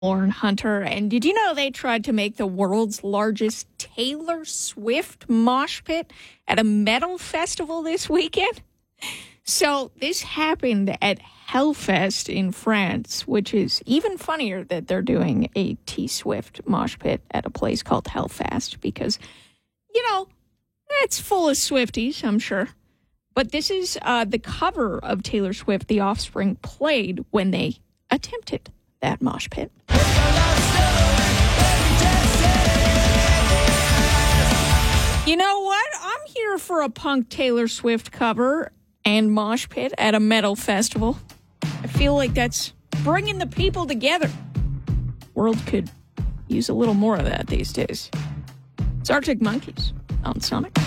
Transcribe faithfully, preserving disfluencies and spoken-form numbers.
Lauren Hunter. And did you know they tried to make the world's largest Taylor Swift mosh pit at a metal festival this weekend? So this happened at Hellfest in France, which is even funnier that they're doing a T-Swift mosh pit at a place called Hellfest because, you know, it's full of Swifties, I'm sure. But this is uh, the cover of Taylor Swift, The Offspring, played when they attempted that mosh pit. You know what? I'm here for a punk Taylor Swift cover and mosh pit at a metal festival. I feel like that's bringing the people together. World could use a little more of that these days. It's Arctic Monkeys on Sonic.